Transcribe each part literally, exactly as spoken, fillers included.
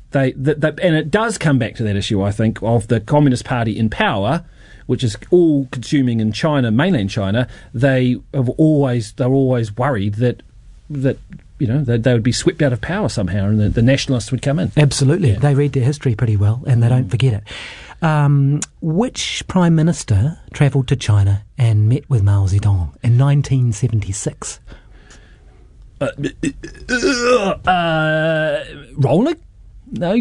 they, they, they and it does come back to that issue, I think, of the Communist Party in power, which is all consuming in China, mainland China. They have always they're always worried that that you know they, they would be swept out of power somehow, and the, the nationalists would come in. Absolutely, yeah. They read their history pretty well, and they don't forget it. Um, which prime minister travelled to China and met with Mao Zedong in nineteen seventy-six? Uh, uh, Rolling? No.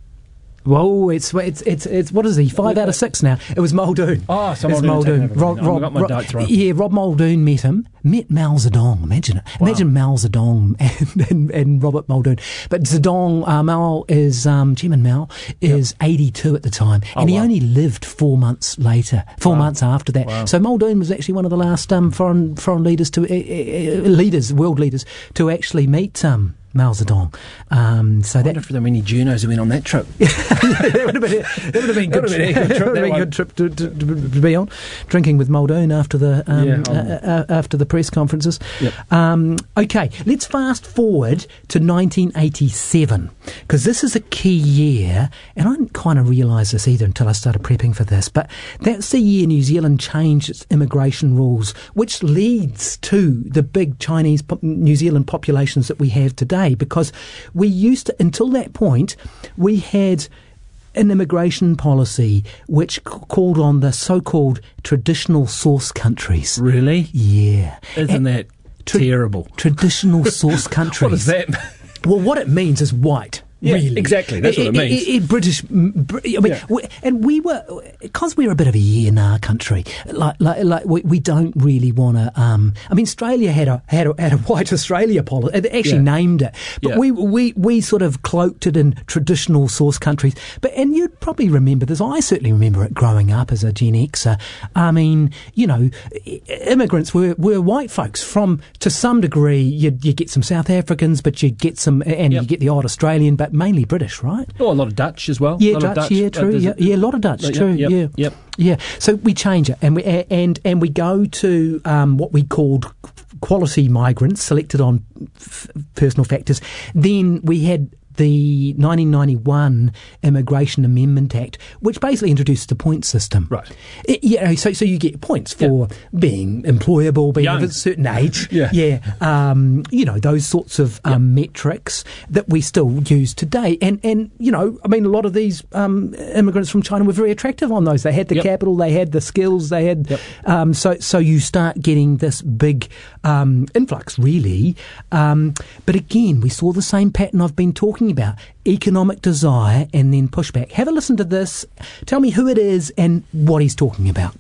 Whoa, it's it's it's it's what is he? Five out of six now. It was Muldoon. Oh, so it's Muldoon. Rob, Rob, Rob, Rob, Rob, right. Yeah, Rob Muldoon met him. Met Mao Zedong. Imagine it. Wow. Imagine Mao Zedong and, and, and Robert Muldoon. But Zedong, uh, Mao is um, Chairman Mao is yep. eighty-two at the time, oh, and he wow. only lived four months later, four wow. months after that. Wow. So Muldoon was actually one of the last um, foreign foreign leaders to uh, uh, leaders, world leaders, to actually meet um, Mao Zedong. Um, so I that wonder if there were any journos who went on that trip. that would have been that would have been good. That would have been a good trip. That would have been a good trip to, to, to be on, drinking with Muldoon after the um, Yeah, uh, uh, after the press conferences. Yep. Um, okay, let's fast forward to nineteen eighty-seven, because this is a key year, and I didn't kind of realise this either until I started prepping for this. But that's the year New Zealand changed its immigration rules, which leads to the big Chinese po- New Zealand populations that we have today. Because we used to, until that point, we had an immigration policy which c- called on the so-called traditional source countries. Really? Yeah. Isn't and that tra- traditional? Traditional source countries. What does that mean? Well, what it means is white. Yeah, really. exactly. That's what it means. It, it, it British, I mean, Yeah. we, and we were, because we're a bit of a yeah-nah country. Like, like, like we, we don't really want to. Um, I mean, Australia had a had a, had a white Australia policy. They actually Yeah. named it, but Yeah. we we we sort of cloaked it in traditional source countries. But and you'd probably remember this. I certainly remember it growing up as a Gen Xer. I mean, you know, immigrants were, were white folks from to some degree. You you get some South Africans, but you get some, and Yep. you get the odd Australian, but mainly British, right? Oh, a lot of Dutch as well. Yeah, a lot of Dutch, Dutch. yeah, Uh, true. there's Yeah, a- yeah, a lot of Dutch, Yep, true. yep, yeah, yep. yeah. So we change it, and we and and we go to um, what we called quality migrants, selected on f- personal factors. Then we had the nineteen ninety-one Immigration Amendment Act, which basically introduced the point system. Right. It, yeah, so so you get points for being employable, being Young. of a certain age. Yeah. Yeah. Um, you know, those sorts of um, metrics that we still use today. And, and, you know, I mean, a lot of these um, immigrants from China were very attractive on those. They had the Yep. capital, they had the skills, they had... Yep. Um, so, so you start getting this big um, influx, really. Um, but again, we saw the same pattern I've been talking about. Economic desire and then pushback. Have a listen to this. Tell me who it is and what he's talking about.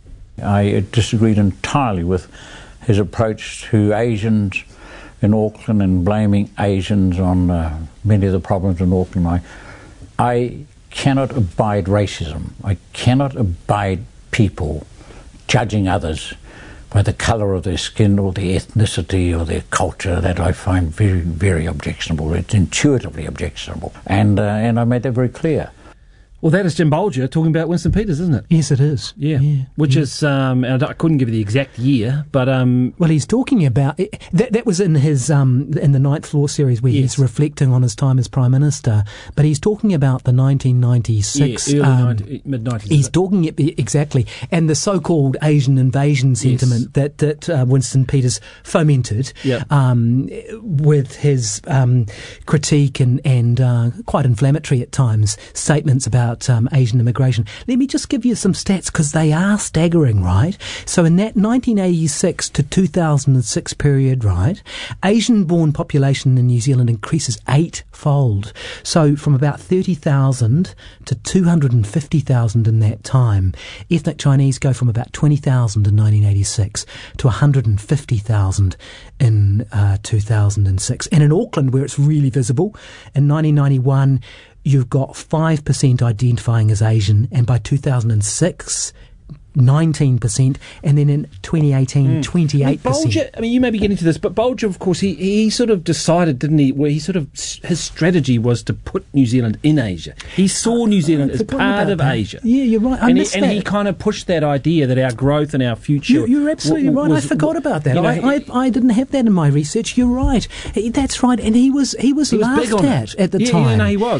I disagreed entirely with his approach to Asians in Auckland and blaming Asians on uh, many of the problems in Auckland. I, I cannot abide racism. I cannot abide people judging others by the colour of their skin or their ethnicity or their culture. That I find very, very objectionable. It's intuitively objectionable. And, uh, and I made that very clear. Well, that is Jim Bolger talking about Winston Peters, isn't it? Yes, it is. Yeah. yeah Which yeah. is, um, and I couldn't give you the exact year, but... Um, well, he's talking about... That That was in his um, in the Ninth Floor series where yes. he's reflecting on his time as Prime Minister, but he's talking about the nineteen ninety-six... yeah, early um, ninety, mid-nineties. He's talking it exactly, and the so-called Asian invasion sentiment Yes. that that uh, Winston Peters fomented Yep. um, with his um, critique and and uh, quite inflammatory at times statements about um, Asian immigration. Let me just give you some stats because they are staggering, right? So in that nineteen eighty-six to two thousand six period, right, Asian-born population in New Zealand increases eightfold. So from about thirty thousand to two hundred fifty thousand in that time. Ethnic Chinese go from about twenty thousand in nineteen eighty-six to one hundred fifty thousand in uh, two thousand six. And in Auckland, where it's really visible, in nineteen ninety-one, you've got five percent identifying as Asian, and by two thousand six, nineteen percent, and then in twenty eighteen, twenty-eight percent. Bolger, I mean, you may be getting to this, but Bolger, of course, he, he sort of decided, didn't he, where he sort of, his strategy was to put New Zealand in Asia. He saw New Zealand as forgotten part about of that. Asia. Yeah, you're right. I and, he, missed and that. he kind of pushed that idea that our growth and our future... You, you're absolutely w- right. was- I forgot about that. you know, I, I, I didn't have that in my research. You're right. He, that's right. And he was he was He was big laughed on at it. at the Yeah, time. yeah, no, he was.